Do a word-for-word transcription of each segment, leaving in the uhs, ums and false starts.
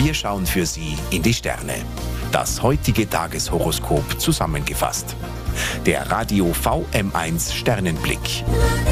Wir schauen für Sie in die Sterne. Das heutige Tageshoroskop zusammengefasst. Der Radio V M eins Sternenblick.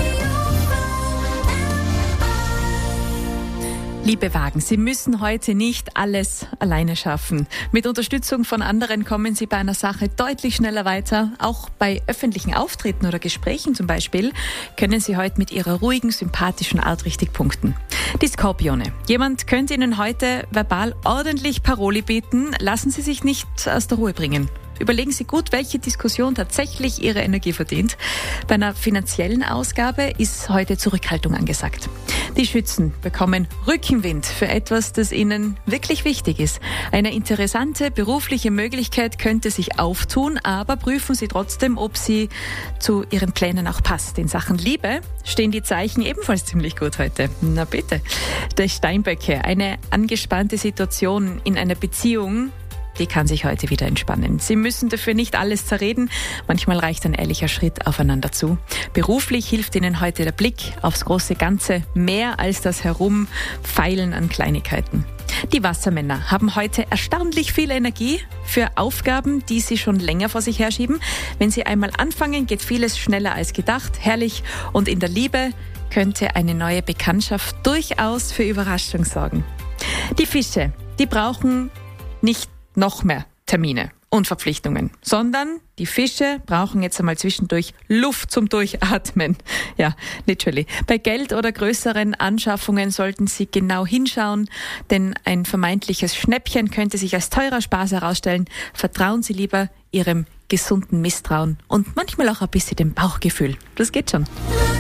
Liebe Wagen, Sie müssen heute nicht alles alleine schaffen. Mit Unterstützung von anderen kommen Sie bei einer Sache deutlich schneller weiter. Auch bei öffentlichen Auftritten oder Gesprächen zum Beispiel können Sie heute mit Ihrer ruhigen, sympathischen Art richtig punkten. Die Skorpione. Jemand könnte Ihnen heute verbal ordentlich Paroli bieten. Lassen Sie sich nicht aus der Ruhe bringen. Überlegen Sie gut, welche Diskussion tatsächlich Ihre Energie verdient. Bei einer finanziellen Ausgabe ist heute Zurückhaltung angesagt. Die Schützen bekommen Rückenwind für etwas, das ihnen wirklich wichtig ist. Eine interessante berufliche Möglichkeit könnte sich auftun, aber prüfen Sie trotzdem, ob sie zu Ihren Plänen auch passt. In Sachen Liebe stehen die Zeichen ebenfalls ziemlich gut heute. Na bitte. Der Steinböcke, eine angespannte Situation in einer Beziehung, die kann sich heute wieder entspannen. Sie müssen dafür nicht alles zerreden. Manchmal reicht ein ehrlicher Schritt aufeinander zu. Beruflich hilft Ihnen heute der Blick aufs große Ganze mehr als das Herumfeilen an Kleinigkeiten. Die Wassermänner haben heute erstaunlich viel Energie für Aufgaben, die sie schon länger vor sich herschieben. Wenn sie einmal anfangen, geht vieles schneller als gedacht. Herrlich. Und in der Liebe könnte eine neue Bekanntschaft durchaus für Überraschung sorgen. Die Fische, die brauchen nicht noch mehr Termine und Verpflichtungen, sondern die Fische brauchen jetzt einmal zwischendurch Luft zum Durchatmen. Ja, literally. Bei Geld oder größeren Anschaffungen sollten Sie genau hinschauen, denn ein vermeintliches Schnäppchen könnte sich als teurer Spaß herausstellen. Vertrauen Sie lieber Ihrem gesunden Misstrauen und manchmal auch ein bisschen dem Bauchgefühl. Das geht schon.